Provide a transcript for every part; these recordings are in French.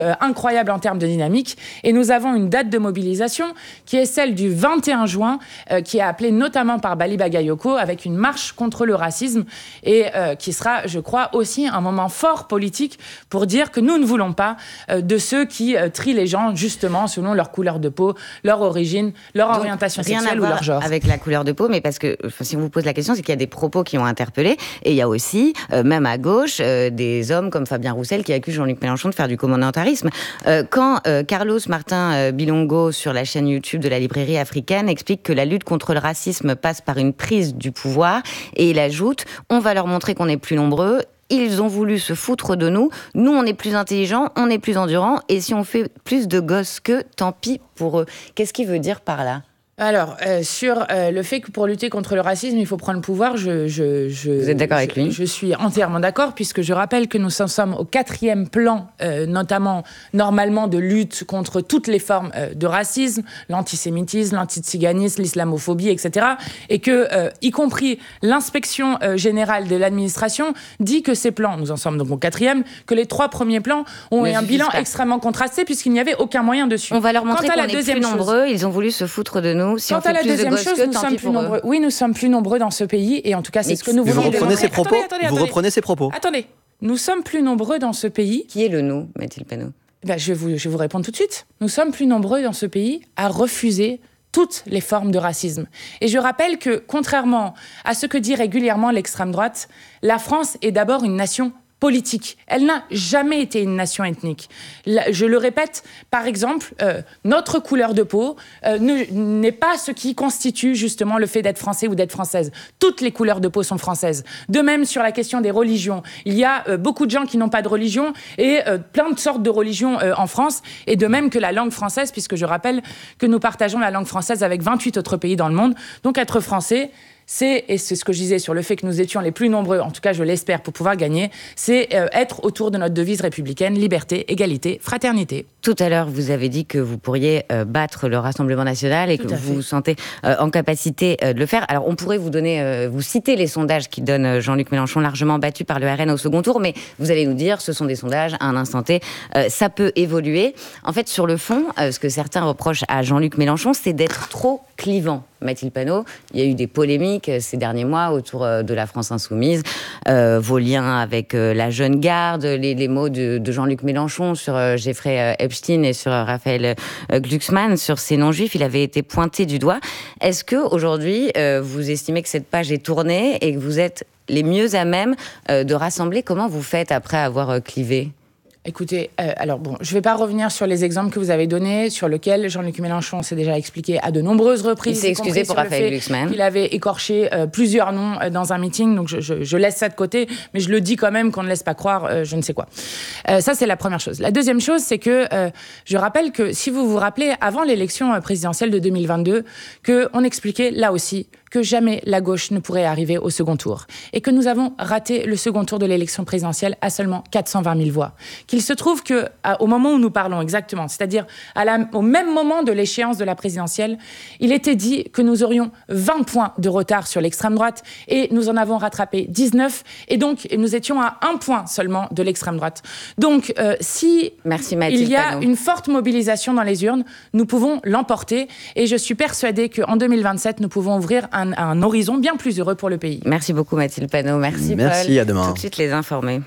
incroyable en termes de dynamique. Et nous avons une date de mobilisation qui est celle du 21 juin, qui est appelée notamment par Bali Bagayoko, avec une marche contre le racisme et qui sera, je crois, aussi un moment fort politique pour dire que nous ne voulons pas de ceux qui trient les gens justement selon leur couleur de peau, leur origine, leur orientation sexuelle ou leur genre. Avec la couleur de peau, mais parce que si on vous pose la question, c'est qu'il y a des propos qui ont interpellé et il y a aussi, même à gauche, des hommes comme Fabien Roussel qui accusent Jean-Luc Mélenchon de faire du communautarisme. Quand Carlos Martin Bilongo, sur la chaîne YouTube de la librairie africaine, explique que la lutte contre le racisme passe par une prise du pouvoir, et il ajoute « On va leur montrer qu'on est plus nombreux ». Ils ont voulu se foutre de nous. Nous, on est plus intelligents, on est plus endurants. Et si on fait plus de gosses qu'eux, tant pis pour eux. Qu'est-ce qu'il veut dire par là ? Alors, sur le fait que pour lutter contre le racisme, il faut prendre le pouvoir, Vous êtes d'accord avec lui ? Je suis entièrement d'accord, puisque je rappelle que nous sommes au 4e plan, notamment, normalement, de lutte contre toutes les formes de racisme, l'antisémitisme, l'antiziganisme, l'islamophobie, etc. Et que, y compris l'inspection générale de l'administration, dit que ces plans, nous en sommes donc au 4e, que les 3 premiers plans ont un bilan extrêmement contrasté, puisqu'il n'y avait aucun moyen dessus. On va leur montrer qu'on est plus nombreux, ils ont voulu se foutre de nous. Si Quant à la deuxième chose, nous sommes plus nombreux. Oui, nous sommes plus nombreux dans ce pays, et en tout cas, c'est ce que nous voulons. Vous reprenez ses propos. Vous reprenez ses propos. Attendez, nous sommes plus nombreux dans ce pays. Qui est le nous, Mathilde Panot ? Je vais vous répondre tout de suite. Nous sommes plus nombreux dans ce pays à refuser toutes les formes de racisme. Et je rappelle que, contrairement à ce que dit régulièrement l'extrême droite, la France est d'abord une nation politique. Elle n'a jamais été une nation ethnique. Je le répète, par exemple, notre couleur de peau n'est pas ce qui constitue justement le fait d'être français ou d'être française. Toutes les couleurs de peau sont françaises. De même, sur la question des religions, il y a beaucoup de gens qui n'ont pas de religion et plein de sortes de religions en France, et de même que la langue française, puisque je rappelle que nous partageons la langue française avec 28 autres pays dans le monde. Donc être français, et c'est ce que je disais sur le fait que nous étions les plus nombreux, en tout cas je l'espère, pour pouvoir gagner, c'est être autour de notre devise républicaine, liberté, égalité, fraternité. Tout à l'heure, vous avez dit que vous pourriez battre le Rassemblement national et que vous vous sentez en capacité de le faire. Alors on pourrait vous citer les sondages qui donnent Jean-Luc Mélenchon largement battu par le RN au second tour, mais vous allez nous dire, ce sont des sondages à un instant T, ça peut évoluer. En fait, sur le fond, ce que certains reprochent à Jean-Luc Mélenchon, c'est d'être trop clivant. Mathilde Panot, il y a eu des polémiques ces derniers mois autour de la France insoumise, vos liens avec la jeune garde, les mots de Jean-Luc Mélenchon sur Jeffrey Epstein et sur Raphaël Glucksmann, sur ces non-juifs, il avait été pointé du doigt. Est-ce que aujourd'hui vous estimez que cette page est tournée et que vous êtes les mieux à même de rassembler ? Comment vous faites après avoir clivé ? Écoutez, alors bon, je ne vais pas revenir sur les exemples que vous avez donnés, sur lesquels Jean-Luc Mélenchon s'est déjà expliqué à de nombreuses reprises. Il s'est excusé pour Raphaël Glucksmann. Il avait écorché plusieurs noms dans un meeting, donc je laisse ça de côté, mais je le dis quand même qu'on ne laisse pas croire je ne sais quoi. Ça, c'est la première chose. La deuxième chose, c'est que je rappelle que, si vous vous rappelez, avant l'élection présidentielle de 2022, qu'on expliquait là aussi que jamais la gauche ne pourrait arriver au second tour. Et que nous avons raté le second tour de l'élection présidentielle à seulement 420 000 voix. Qu'il se trouve qu'au moment où nous parlons exactement, c'est-à-dire au même moment de l'échéance de la présidentielle, il était dit que nous aurions 20 points de retard sur l'extrême droite et nous en avons rattrapé 19 et donc nous étions à 1 point seulement de l'extrême droite. Donc si il y a une forte mobilisation dans les urnes, nous pouvons l'emporter et je suis persuadée qu'en 2027, nous pouvons ouvrir un horizon bien plus heureux pour le pays. Merci beaucoup Mathilde Panot. Merci Paul. À demain. Tout de suite les informer.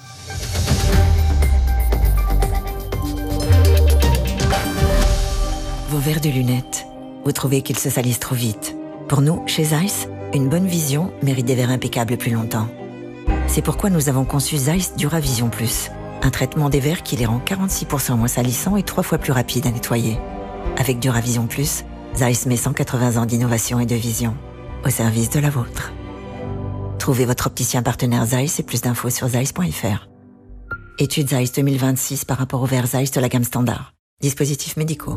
Vos verres de lunettes, vous trouvez qu'ils se salissent trop vite. Pour nous, chez Zeiss, une bonne vision mérite des verres impeccables plus longtemps. C'est pourquoi nous avons conçu Zeiss Duravision Plus, un traitement des verres qui les rend 46% moins salissants et 3 fois plus rapides à nettoyer. Avec Duravision Plus, Zeiss met 180 ans d'innovation et de vision au service de la vôtre. Trouvez votre opticien partenaire Zeiss et plus d'infos sur zeiss.fr. Étude Zeiss 2026 par rapport aux verres Zeiss de la gamme standard. Dispositifs médicaux.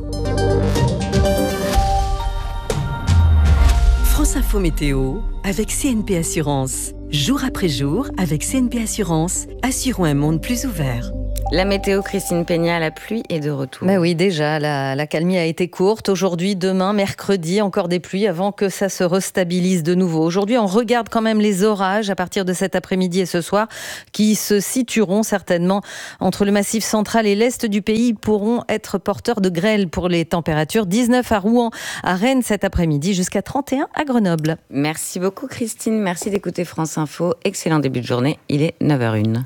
France Info Météo avec CNP Assurance. Jour après jour, avec CNP Assurance, assurons un monde plus ouvert. La météo, Christine Peña, la pluie est de retour. Oui, déjà, la calmie a été courte. Aujourd'hui, demain, mercredi, encore des pluies avant que ça se restabilise de nouveau. Aujourd'hui, on regarde quand même les orages à partir de cet après-midi et ce soir qui se situeront certainement entre le Massif central et l'Est du pays. Ils pourront être porteurs de grêle pour les températures. 19 à Rouen, à Rennes cet après-midi, jusqu'à 31 à Grenoble. Merci beaucoup, Christine. Merci d'écouter France Info. Excellent début de journée. Il est 9h01.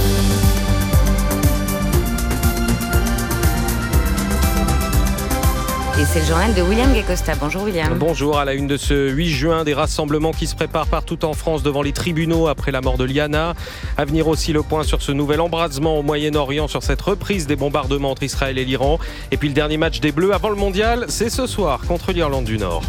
Et c'est le journal de William Guécosta. Bonjour William. Bonjour, à la une de ce 8 juin, des rassemblements qui se préparent partout en France devant les tribunaux après la mort de Liana. À venir aussi le point sur ce nouvel embrasement au Moyen-Orient, sur cette reprise des bombardements entre Israël et l'Iran. Et puis le dernier match des Bleus avant le mondial, c'est ce soir contre l'Irlande du Nord.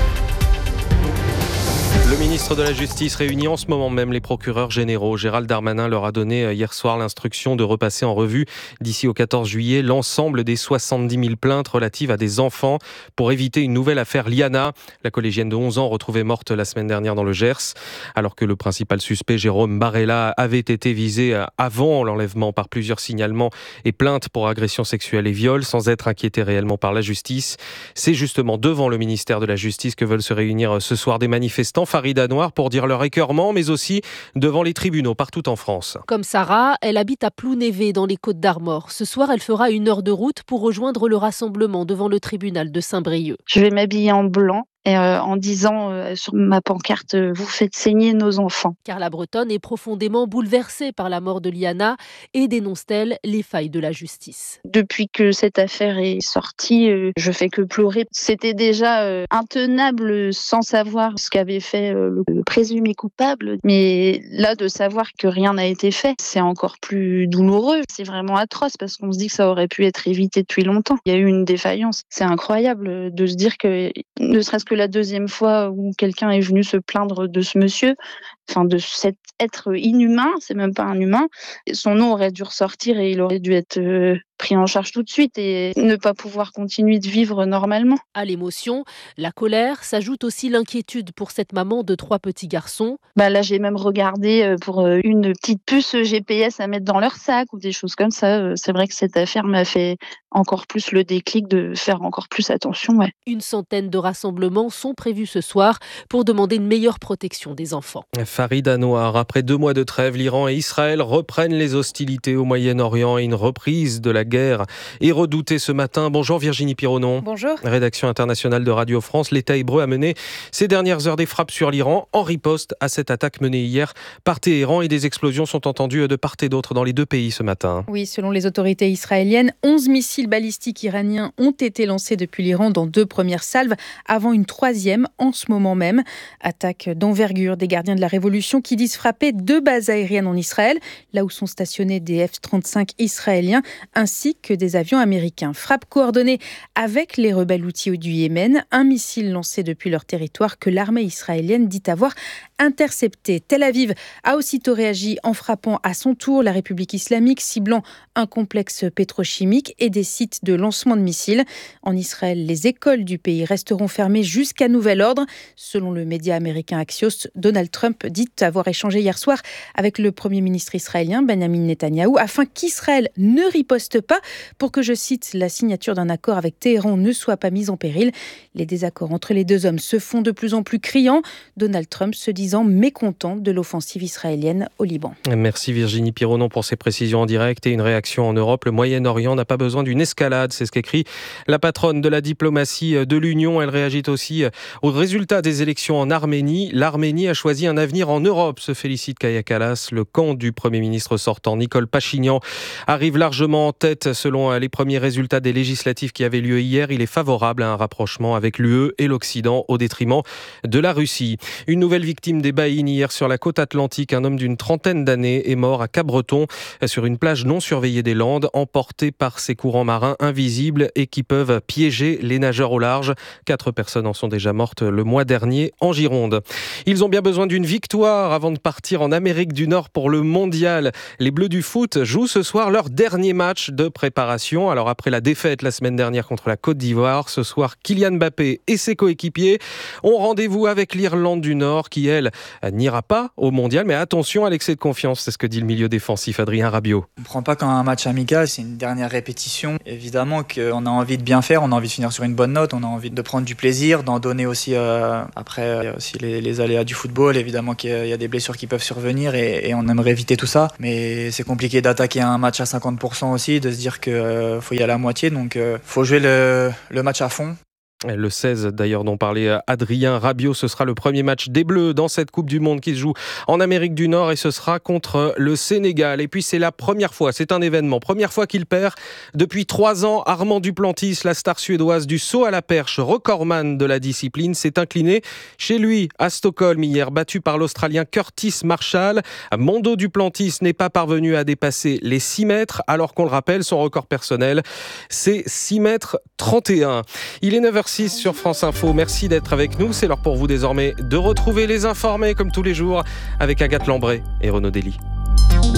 Le ministre de la Justice réunit en ce moment même les procureurs généraux. Gérald Darmanin leur a donné hier soir l'instruction de repasser en revue d'ici au 14 juillet l'ensemble des 70 000 plaintes relatives à des enfants pour éviter une nouvelle affaire Liana, la collégienne de 11 ans retrouvée morte la semaine dernière dans le Gers, alors que le principal suspect Jérôme Barella avait été visé avant l'enlèvement par plusieurs signalements et plaintes pour agression sexuelle et viol sans être inquiété réellement par la justice. C'est justement devant le ministère de la Justice que veulent se réunir ce soir des manifestants Farida Noir pour dire leur écœurement, mais aussi devant les tribunaux partout en France. Comme Sarah, elle habite à Plounévé dans les Côtes-d'Armor. Ce soir, elle fera 1 heure de route pour rejoindre le rassemblement devant le tribunal de Saint-Brieuc. Je vais m'habiller en blanc. En disant sur ma pancarte « Vous faites saigner nos enfants ». Carla Bretonne est profondément bouleversée par la mort de Liana et dénonce-t-elle les failles de la justice. Depuis que cette affaire est sortie, je fais que pleurer. C'était déjà intenable sans savoir ce qu'avait fait le présumé coupable. Mais là, de savoir que rien n'a été fait, c'est encore plus douloureux. C'est vraiment atroce parce qu'on se dit que ça aurait pu être évité depuis longtemps. Il y a eu une défaillance. C'est incroyable de se dire que, ne serait-ce que la deuxième fois où quelqu'un est venu se plaindre de ce monsieur, enfin de cet être inhumain, c'est même pas un humain, son nom aurait dû ressortir et il aurait dû être pris en charge tout de suite et ne pas pouvoir continuer de vivre normalement. À l'émotion, la colère s'ajoute aussi l'inquiétude pour cette maman de 3 petits garçons. Là, j'ai même regardé pour une petite puce GPS à mettre dans leur sac ou des choses comme ça. C'est vrai que cette affaire m'a fait encore plus le déclic de faire encore plus attention. Ouais. 100 de rassemblements sont prévus ce soir pour demander une meilleure protection des enfants. Farida Noir, après 2 mois de trêve, l'Iran et Israël reprennent les hostilités au Moyen-Orient et une reprise de la guerre est redoutée ce matin. Bonjour Virginie Pironon. Bonjour. Rédaction internationale de Radio France. L'État hébreu a mené ces dernières heures des frappes sur l'Iran en riposte à cette attaque menée hier par Téhéran et des explosions sont entendues de part et d'autre dans les 2 pays ce matin. Oui, selon les autorités israéliennes, 11 missiles balistiques iraniens ont été lancés depuis l'Iran dans 2 premières salves avant une 3e en ce moment même. Attaque d'envergure des gardiens de la Révolution qui disent frapper 2 bases aériennes en Israël, là où sont stationnés des F-35 israéliens ainsi que des avions américains. Frappe coordonnée avec les rebelles houthis du Yémen, un missile lancé depuis leur territoire que l'armée israélienne dit avoir intercepté. Tel Aviv a aussitôt réagi en frappant à son tour la République islamique, ciblant un complexe pétrochimique et des sites de lancement de missiles. En Israël, les écoles du pays resteront fermées jusqu'à nouvel ordre. Selon le média américain Axios, Donald Trump dit avoir échangé hier soir avec le Premier ministre israélien Benjamin Netanyahou afin qu'Israël ne riposte pas pour que, je cite, la signature d'un accord avec Téhéran ne soit pas mise en péril. Les désaccords entre les 2 hommes se font de plus en plus criants. Donald Trump se disant mécontent de l'offensive israélienne au Liban. Merci Virginie Pironon pour ces précisions en direct et une réaction en Europe. Le Moyen-Orient n'a pas besoin d'une escalade, c'est ce qu'écrit la patronne de la diplomatie de l'Union. Elle réagit aussi aux résultats des élections en Arménie. L'Arménie a choisi un avenir en Europe, se félicite Kaja Kallas. Le camp du Premier ministre sortant, Nicole Pachinian, arrive largement en tête selon les premiers résultats des législatives qui avaient lieu hier. Il est favorable à un rapprochement avec l'UE et l'Occident au détriment de la Russie. Une nouvelle victime des baïnes hier sur la côte atlantique. Un homme d'une 30aine d'années est mort à Cabreton sur une plage non surveillée des Landes, emporté par ces courants marins invisibles et qui peuvent piéger les nageurs au large. 4 personnes en sont déjà mortes le mois dernier en Gironde. Ils ont bien besoin d'une victoire avant de partir en Amérique du Nord pour le mondial. Les Bleus du foot jouent ce soir leur dernier match de préparation. Alors après la défaite la semaine dernière contre la Côte d'Ivoire, ce soir, Kylian Mbappé et ses coéquipiers ont rendez-vous avec l'Irlande du Nord qui, elle, n'ira pas au mondial. Mais attention à l'excès de confiance, c'est ce que dit le milieu défensif Adrien Rabiot. On ne prend pas comme un match amical, c'est une dernière répétition. Évidemment qu'on a envie de bien faire, on a envie de finir sur une bonne note, on a envie de prendre du plaisir, d'en donner aussi. Après, il y a aussi les aléas du football, évidemment qu'il y a des blessures qui peuvent survenir et on aimerait éviter tout ça. Mais c'est compliqué d'attaquer un match à 50% aussi, de se dire qu'il faut y aller à moitié, donc faut jouer le match à fond. Le 16 d'ailleurs dont parlait Adrien Rabiot, ce sera le premier match des Bleus dans cette Coupe du Monde qui se joue en Amérique du Nord et ce sera contre le Sénégal. Et puis c'est la première fois, c'est un événement, première fois qu'il perd depuis 3 ans. Armand Duplantis, la star suédoise du saut à la perche, recordman de la discipline, s'est incliné chez lui à Stockholm hier, battu par l'Australien Curtis Marshall. Mondo Duplantis n'est pas parvenu à dépasser les 6 mètres alors qu'on le rappelle, son record personnel c'est 6 mètres 31. Il est 9h06 sur France Info. Merci d'être avec nous. C'est l'heure pour vous désormais de retrouver les informés comme tous les jours avec Agathe Lambray et Renaud Dely.